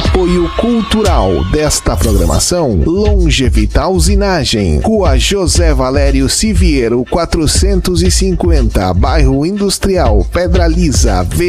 Apoio cultural desta programação: Longevital Usinagem, Rua José Valério Siviero 450, Bairro Industrial, Pedra Lisa,